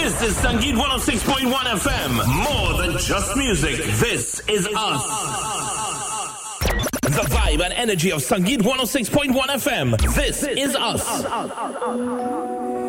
This is Sangeet 106.1 FM. More than just music. This is us. The vibe and energy of Sangeet 106.1 FM. This is us.